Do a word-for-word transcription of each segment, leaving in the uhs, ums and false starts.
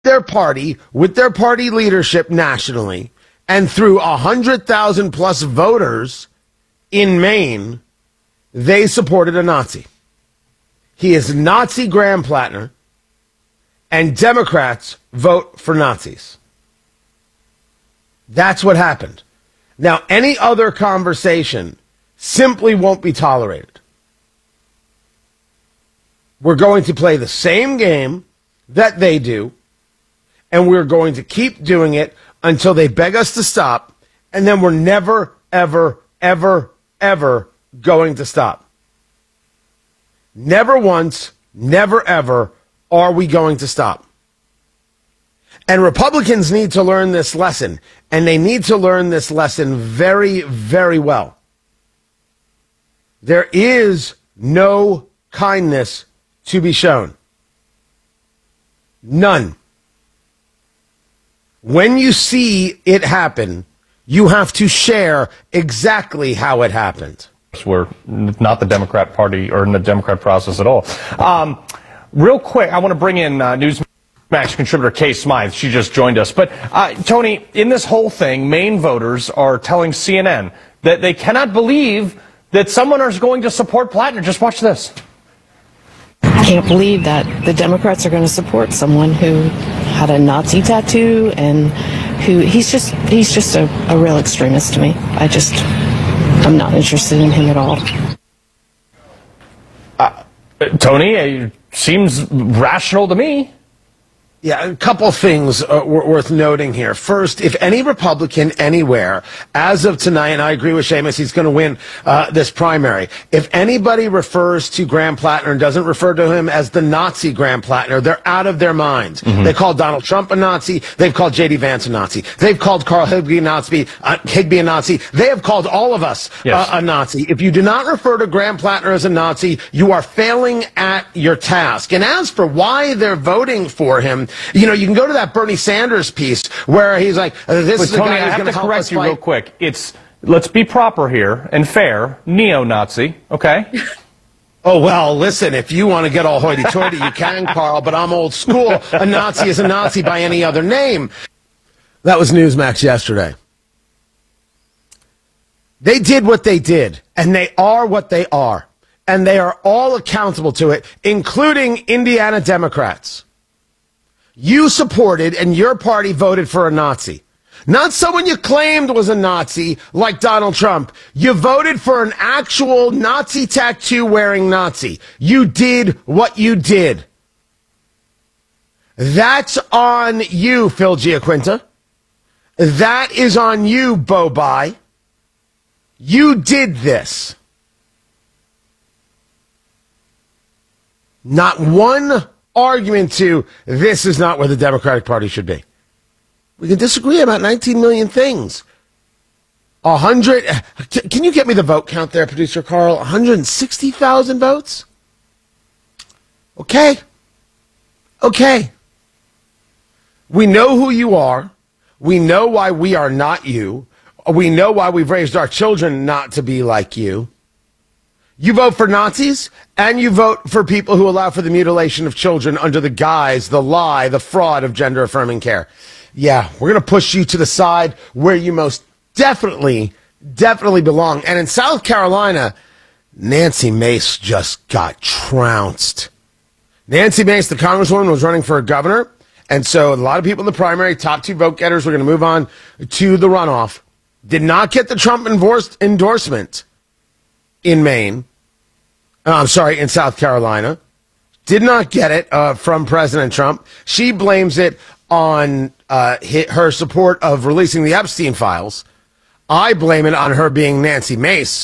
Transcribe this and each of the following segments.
their party, with their party leadership nationally, and through one hundred thousand plus voters in Maine, they supported a Nazi. He is Nazi Graham Plattner, and Democrats vote for Nazis. That's what happened. Now, any other conversation simply won't be tolerated. We're going to play the same game that they do, and we're going to keep doing it until they beg us to stop, and then we're never, ever, ever, ever going to stop. Never once, never ever are we going to stop. And Republicans need to learn this lesson, and they need to learn this lesson very, very well. There is no kindness to be shown. None. When you see it happen, you have to share exactly how it happened. We're not the Democrat Party or in the Democrat process at all. Um, real quick, I want to bring in uh, Newsmax contributor Kay Smythe. She just joined us. But, uh, Tony, in this whole thing, Maine voters are telling C N N that they cannot believe that someone is going to support Plattner. Just watch this. I can't believe that the Democrats are going to support someone who had a Nazi tattoo and who he's just he's just a, a real extremist to me. I just I'm not interested in him at all. Uh, Tony, it seems rational to me. Yeah, a couple things uh, worth noting here. First, if any Republican anywhere, as of tonight, and I agree with Seamus, he's going to win uh, this primary. If anybody refers to Graham Plattner and doesn't refer to him as the Nazi Graham Plattner, they're out of their minds. Mm-hmm. They called Donald Trump a Nazi. They've called J D Vance a Nazi. They've called Carl Higbee a Nazi. Uh, Higbee a Nazi. They have called all of us yes. uh, a Nazi. If you do not refer to Graham Plattner as a Nazi, you are failing at your task. And as for why they're voting for him, you know, you can go to that Bernie Sanders piece where he's like, this but is the Tony, guy who's I going to have to help correct us you fight. real quick. It's, let's be proper here and fair, neo-Nazi, okay? Oh, well, listen, if you want to get all hoity-toity, you can, Carl, but I'm old school. A Nazi is a Nazi by any other name. That was Newsmax yesterday. They did what they did, and they are what they are, and they are all accountable to it, including Indiana Democrats. You supported and your party voted for a Nazi. Not someone you claimed was a Nazi like Donald Trump. You voted for an actual Nazi tattoo-wearing Nazi. You did what you did. That's on you, Phil Giaquinta. That is on you, Bo Bai. You did this. Not one argument to this is not where the Democratic Party should be. We can disagree about nineteen million things. A hundred. Can you get me the vote count there, producer Carl? one hundred sixty thousand votes? Okay. Okay. We know who you are. We know why we are not you. We know why we've raised our children not to be like you. You vote for Nazis, and you vote for people who allow for the mutilation of children under the guise, the lie, the fraud of gender-affirming care. Yeah, we're going to push you to the side where you most definitely, definitely belong. And in South Carolina, Nancy Mace just got trounced. Nancy Mace, the congresswoman, was running for governor, and so a lot of people in the primary, top two vote getters, were going to move on to the runoff. Did not get the Trump endorsement in Maine. Uh, I'm sorry, in South Carolina. Did not get it uh, from President Trump. She blames it on uh, her support of releasing the Epstein files. I blame it on her being Nancy Mace.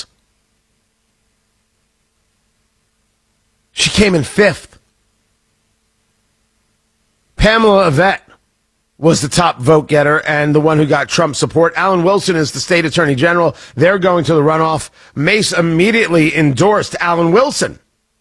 She came in fifth. Pamela Yvette was the top vote getter and the one who got Trump support. Alan Wilson is the state attorney general. They're going to the runoff. Mace immediately endorsed Alan Wilson.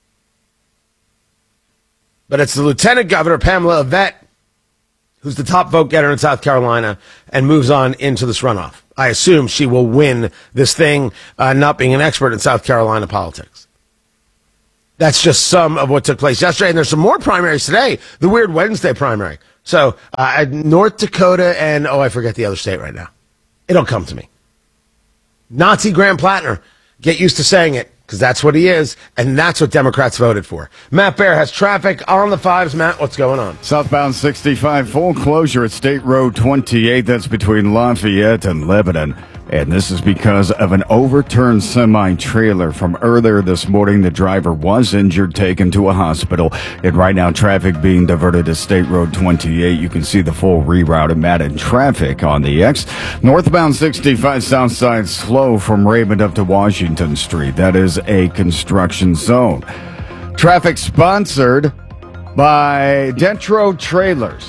But it's the lieutenant governor, Pamela Yvette, who's the top vote getter in South Carolina and moves on into this runoff. I assume she will win this thing, uh, not being an expert in South Carolina politics. That's just some of what took place yesterday. And there's some more primaries today. The Weird Wednesday primary. So uh, North Dakota and, oh, I forget the other state right now. It'll come to me. Nazi Graham Plattner. Get used to saying it, because that's what he is, and that's what Democrats voted for. Matt Bear has traffic on the fives. Matt, what's going on? Southbound sixty-five, full closure at State Road twenty-eight. That's between Lafayette and Lebanon. And this is because of an overturned semi-trailer from earlier this morning. The driver was injured, taken to a hospital. And right now, traffic being diverted to State Road twenty-eight. You can see the full reroute of Matt and traffic on the X. Northbound sixty-five, south side slow from Raymond up to Washington Street. That is a construction zone. Traffic sponsored by Detro Trailers.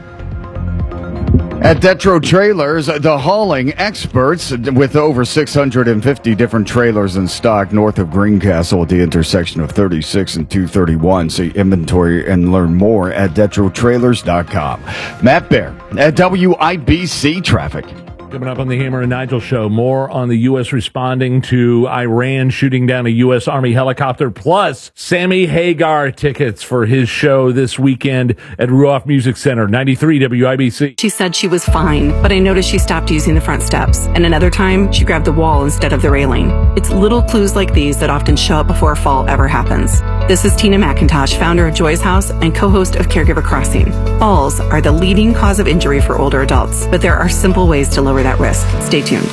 At Detro Trailers, the hauling experts with over six hundred fifty different trailers in stock north of Greencastle at the intersection of thirty-six and two thirty-one. See inventory and learn more at detro trailers dot com. Matt Bear at W I B C Traffic. Coming up on the Hammer and Nigel show, more on the U S responding to Iran shooting down a U S Army helicopter, plus Sammy Hagar tickets for his show this weekend at Ruoff Music Center, ninety-three W I B C. She said she was fine, but I noticed she stopped using the front steps. And another time, she grabbed the wall instead of the railing. It's little clues like these that often show up before a fall ever happens. This is Tina McIntosh, founder of Joy's House and co-host of Caregiver Crossing. Falls are the leading cause of injury for older adults, but there are simple ways to lower that risk. Stay tuned.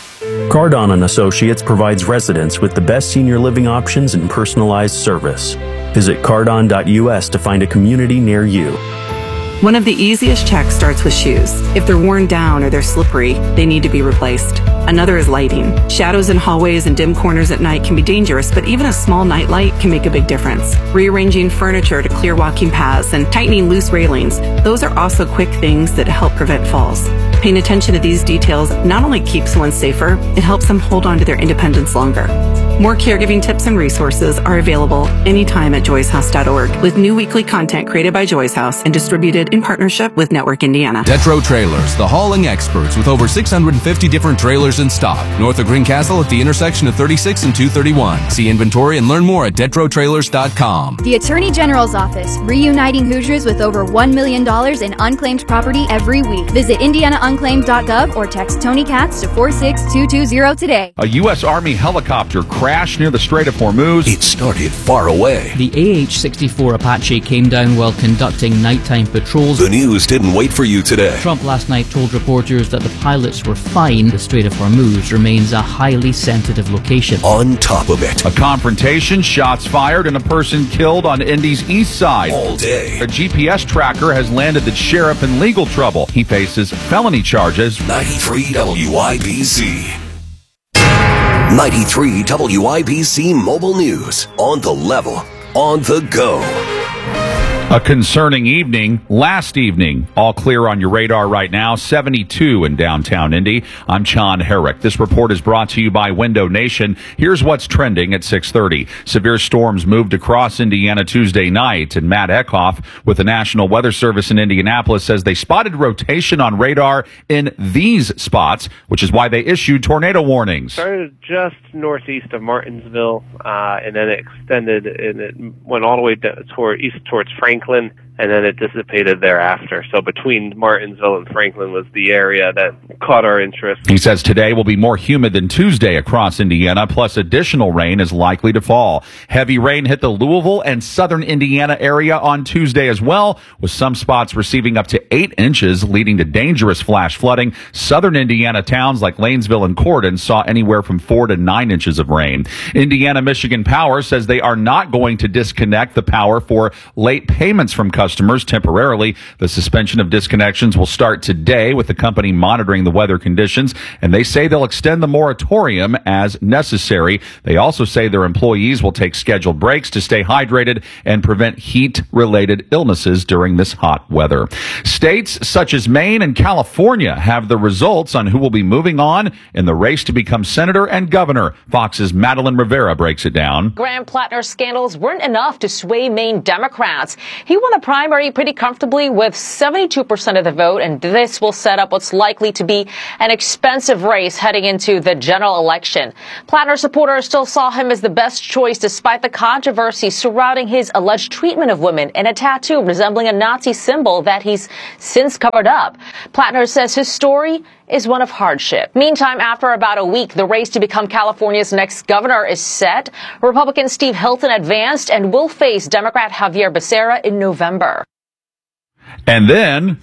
Cardon and Associates provides residents with the best senior living options and personalized service. Visit cardon dot U S to find a community near you. One of the easiest checks starts with shoes. If they're worn down or they're slippery, they need to be replaced. Another is lighting. Shadows in hallways and dim corners at night can be dangerous, but even a small nightlight can make a big difference. Rearranging furniture to clear walking paths and tightening loose railings, those are also quick things that help prevent falls. Paying attention to these details not only keeps someone safer, it helps them hold on to their independence longer. More caregiving tips and resources are available anytime at joys house dot org, with new weekly content created by Joy's House and distributed in partnership with Network Indiana. Detro Trailers, the hauling experts with over six hundred fifty different trailers in stock. North of Greencastle at the intersection of thirty-six and two thirty-one. See inventory and learn more at detro trailers dot com. The Attorney General's Office, reuniting Hoosiers with over one million dollars in unclaimed property every week. Visit indiana unclaimed dot gov or text Tony Katz to four six two two zero today. A U S Army helicopter crashed near the Strait of Hormuz. It started far away. The A H sixty-four Apache came down while conducting nighttime patrols. The news didn't wait for you today. Trump last night told reporters that the pilots were fine. The Strait of Hormuz remains a highly sensitive location. On top of it, a confrontation, shots fired, and a person killed on Indy's east side. All day. A G P S tracker has landed the sheriff in legal trouble. He faces felony charges. ninety-three W I B C. ninety-three W I B C Mobile News. On the level, on the go. A concerning evening last evening. All clear on your radar right now. seventy-two in downtown Indy. I'm John Herrick. This report is brought to you by Window Nation. Here's what's trending at six thirty. Severe storms moved across Indiana Tuesday night, and Matt Eckhoff with the National Weather Service in Indianapolis says they spotted rotation on radar in these spots, which is why they issued tornado warnings. Started just northeast of Martinsville, uh, and then it extended and it went all the way down toward east towards Franklin. Franklin, and then it dissipated thereafter. So between Martinsville and Franklin was the area that caught our interest. He says today will be more humid than Tuesday across Indiana, plus additional rain is likely to fall. Heavy rain hit the Louisville and southern Indiana area on Tuesday as well, with some spots receiving up to eight inches, leading to dangerous flash flooding. Southern Indiana towns like Lanesville and Cordon saw anywhere from four to nine inches of rain. Indiana Michigan Power says they are not going to disconnect the power for late payments from customers temporarily. The suspension of disconnections will start today, with the company monitoring the weather conditions, and they say they'll extend the moratorium as necessary. They also say their employees will take scheduled breaks to stay hydrated and prevent heat-related illnesses during this hot weather. States such as Maine and California have the results on who will be moving on in the race to become senator and governor. Fox's Madeline Rivera breaks it down. Graham Plattner's scandals weren't enough to sway Maine Democrats. He won a primary pretty comfortably with seventy-two percent of the vote, and this will set up what's likely to be an expensive race heading into the general election. Plattner supporters still saw him as the best choice despite the controversy surrounding his alleged treatment of women and a tattoo resembling a Nazi symbol that he's since covered up. Plattner says his story is one of hardship. Meantime, after about a week, the race to become California's next governor is set. Republican Steve Hilton advanced and will face Democrat Javier Becerra in November. And then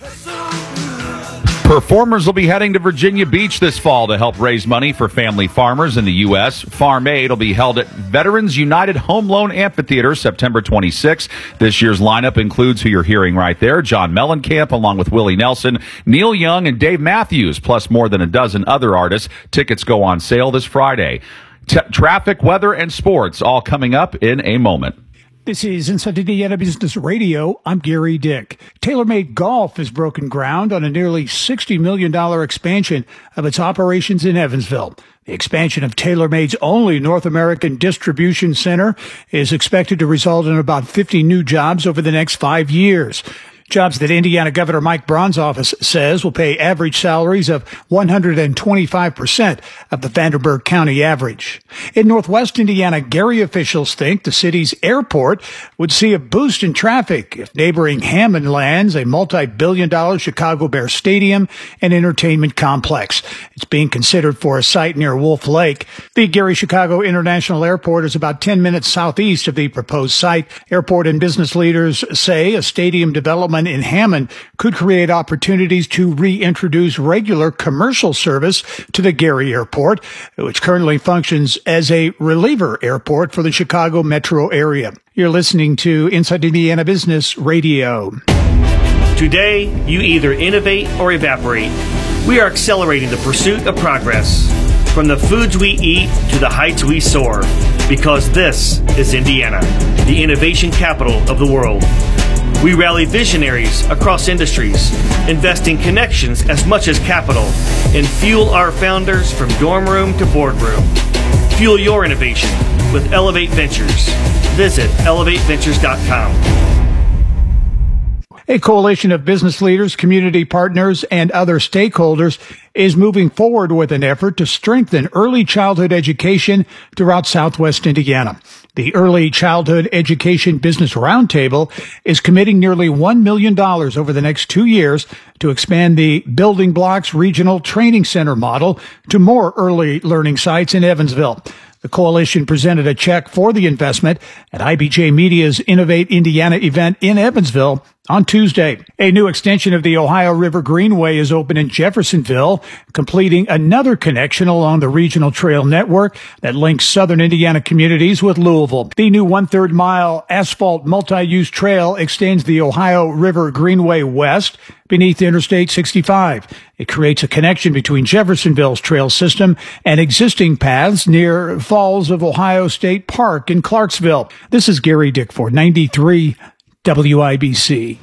performers will be heading to Virginia Beach this fall to help raise money for family farmers in the U S. Farm Aid will be held at Veterans United Home Loan Amphitheater September twenty-sixth. This year's lineup includes who you're hearing right there, John Mellencamp, along with Willie Nelson, Neil Young, and Dave Matthews, plus more than a dozen other artists. Tickets go on sale this Friday. T- traffic, weather, and sports all coming up in a moment. This is Inside Indiana Business Radio. I'm Gary Dick. TaylorMade Golf has broken ground on a nearly sixty million dollars expansion of its operations in Evansville. The expansion of TaylorMade's only North American distribution center is expected to result in about fifty new jobs over the next five years. Jobs that Indiana Governor Mike Braun's office says will pay average salaries of one hundred twenty-five percent of the Vanderburgh County average. In Northwest Indiana, Gary officials think the city's airport would see a boost in traffic if neighboring Hammond lands a multi-billion dollar Chicago Bears stadium and entertainment complex. It's being considered for a site near Wolf Lake. The Gary Chicago International Airport is about ten minutes southeast of the proposed site. Airport and business leaders say a stadium development in Hammond could create opportunities to reintroduce regular commercial service to the Gary Airport, which currently functions as a reliever airport for the Chicago metro area. You're listening to Inside Indiana Business Radio. Today, you either innovate or evaporate. We are accelerating the pursuit of progress. From the foods we eat to the heights we soar. Because this is Indiana, the innovation capital of the world. We rally visionaries across industries, investing connections as much as capital, and fuel our founders from dorm room to boardroom. Fuel your innovation with Elevate Ventures. Visit elevate ventures dot com. A coalition of business leaders, community partners, and other stakeholders is moving forward with an effort to strengthen early childhood education throughout Southwest Indiana. The Early Childhood Education Business Roundtable is committing nearly one million dollars over the next two years to expand the Building Blocks Regional Training Center model to more early learning sites in Evansville. The coalition presented a check for the investment at I B J Media's Innovate Indiana event in Evansville on Tuesday. A new extension of the Ohio River Greenway is open in Jeffersonville, completing another connection along the regional trail network that links southern Indiana communities with Louisville. The new one-third mile asphalt multi-use trail extends the Ohio River Greenway west beneath Interstate sixty-five. It creates a connection between Jeffersonville's trail system and existing paths near Falls of Ohio State Park in Clarksville. This is Gary Dick for ninety-three W I B C.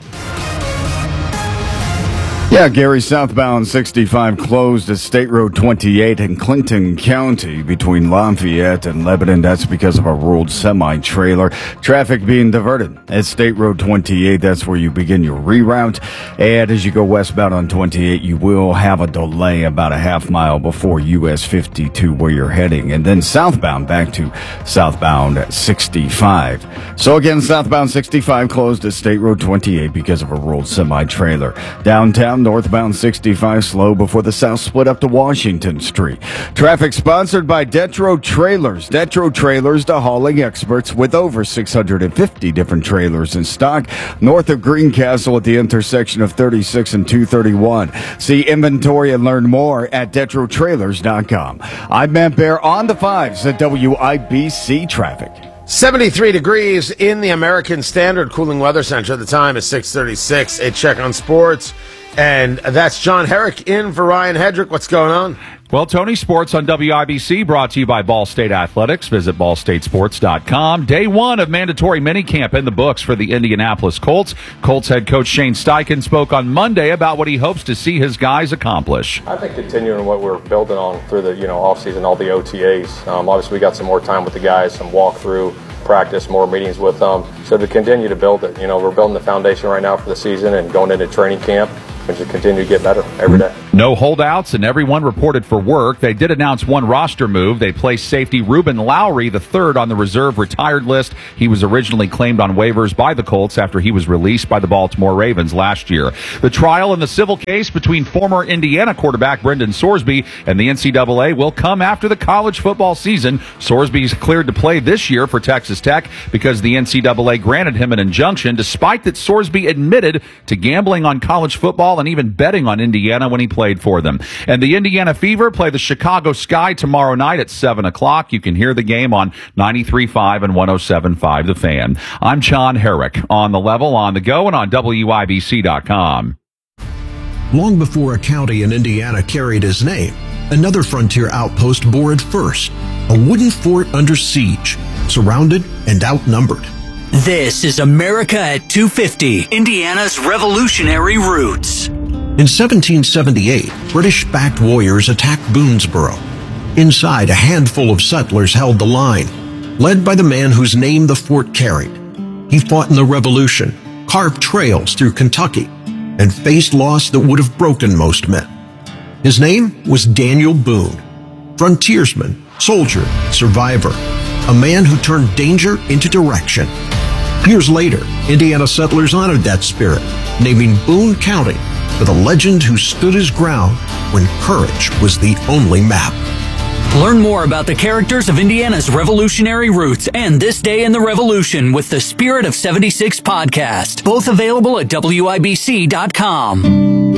Yeah, Gary, southbound sixty-five closed at State Road twenty-eight in Clinton County between Lafayette and Lebanon. That's because of a rolled semi-trailer. Traffic being diverted at State Road twenty-eight. That's where you begin your reroute. And as you go westbound on twenty-eight, you will have a delay about a half mile before U S fifty-two where you're heading. And then southbound back to southbound sixty-five. So again, southbound sixty-five closed at State Road twenty-eight because of a rolled semi-trailer. Downtown, northbound sixty-five slow before the south split up to Washington Street. Traffic sponsored by Detro Trailers. Detro Trailers, the hauling experts with over six hundred fifty different trailers in stock north of Greencastle at the intersection of thirty-six and two thirty-one. See inventory and learn more at detro trailers dot com. I'm Matt Bear on the fives at W I B C Traffic. seventy-three degrees in the American Standard Cooling Weather Center. The time is six thirty-six. A check on sports. And that's John Herrick in for Ryan Hedrick. What's going on? Well, Tony, sports on W I B C brought to you by Ball State Athletics. Visit ball state sports dot com. Day one of mandatory minicamp in the books for the Indianapolis Colts. Colts head coach Shane Steichen spoke on Monday about what he hopes to see his guys accomplish. I think continuing what we're building on through the you know offseason, all the O T As. Um, obviously, we got some more time with the guys, some walkthrough practice, more meetings with them. So to continue to build it, you know, we're building the foundation right now for the season and going into training camp. And just continue to get better every day. No holdouts, and everyone reported for work. They did announce one roster move. They placed safety Ruben Lowry, the third on the reserve retired list. He was originally claimed on waivers by the Colts after he was released by the Baltimore Ravens last year. The trial in the civil case between former Indiana quarterback Brendan Sorsby and the N C double A will come after the college football season. Sorsby is cleared to play this year for Texas Tech because the N C double A granted him an injunction, despite that Sorsby admitted to gambling on college football and even betting on Indiana when he played for them. And the Indiana Fever play the Chicago Sky tomorrow night at seven o'clock. You can hear the game on ninety-three point five and one oh seven point five The Fan. I'm John Herrick on The Level, on the go, and on W I B C dot com. Long before a county in Indiana carried his name, another frontier outpost bore it first, a wooden fort under siege, surrounded and outnumbered. This is America at two fifty, Indiana's revolutionary roots. In seventeen seventy-eight, British-backed warriors attacked Boonesboro. Inside, a handful of settlers held the line, led by the man whose name the fort carried. He fought in the Revolution, carved trails through Kentucky, and faced loss that would have broken most men. His name was Daniel Boone, frontiersman, soldier, survivor, a man who turned danger into direction. Years later, Indiana settlers honored that spirit, naming Boone County for the legend who stood his ground when courage was the only map. Learn more about the characters of Indiana's revolutionary roots and This Day in the Revolution with the Spirit of seventy-six podcast. Both available at W I B C dot com.